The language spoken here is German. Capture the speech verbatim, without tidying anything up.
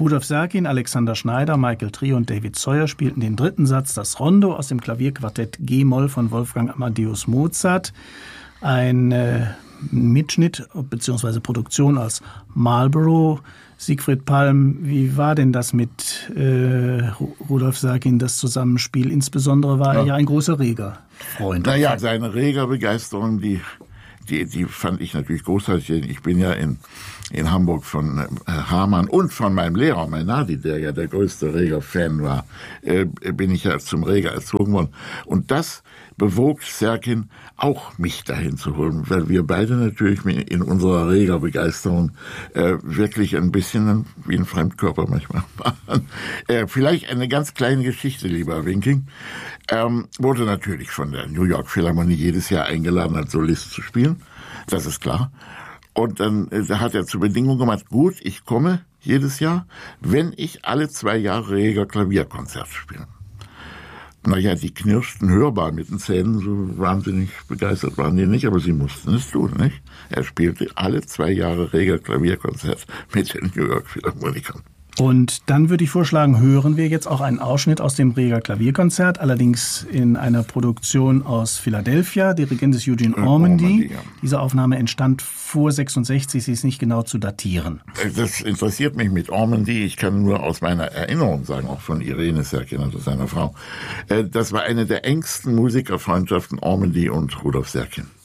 Rudolf Serkin, Alexander Schneider, Michael Trio und David Sawyer spielten den dritten Satz, das Rondo aus dem Klavierquartett G-Moll von Wolfgang Amadeus Mozart. Ein äh, Mitschnitt bzw. Produktion aus Marlborough. Siegfried Palm, wie war denn das mit äh, Rudolf Serkin, das Zusammenspiel? Insbesondere war ja. er ja ein großer Reger-Freund. Naja, seine Reger-Begeisterung, die, die, die fand ich natürlich großartig. Ich bin ja in, in Hamburg von äh, Hamann und von meinem Lehrer, Mainardi, der ja der größte Reger-Fan war, äh, bin ich ja zum Reger erzogen worden. Und das bewog Serkin auch, mich dahin zu holen, weil wir beide natürlich in unserer Reger-Begeisterung äh, wirklich ein bisschen wie ein Fremdkörper manchmal waren. Äh, vielleicht eine ganz kleine Geschichte, lieber Winking. Ähm, wurde natürlich von der New York Philharmonie jedes Jahr eingeladen, als Solist zu spielen. Das ist klar. Und dann äh, hat er zur Bedingung gemacht, gut, ich komme jedes Jahr, wenn ich alle zwei Jahre Reger Klavierkonzert spiele. Naja, die knirschten hörbar mit den Zähnen, so wahnsinnig begeistert waren die nicht, aber sie mussten es tun, nicht? Er spielte alle zwei Jahre Reger Klavierkonzert mit den New York Philharmonikern. Und dann würde ich vorschlagen, hören wir jetzt auch einen Ausschnitt aus dem Reger Klavierkonzert, allerdings in einer Produktion aus Philadelphia. Dirigent ist Eugene Ormandy. Ormandy ja. Diese Aufnahme entstand vor sechsundsechzig, sie ist nicht genau zu datieren. Das interessiert mich mit Ormandy. Ich kann nur aus meiner Erinnerung sagen, auch von Irene Serkin, also seiner Frau. Das war eine der engsten Musikerfreundschaften Ormandy und Rudolf Serkin.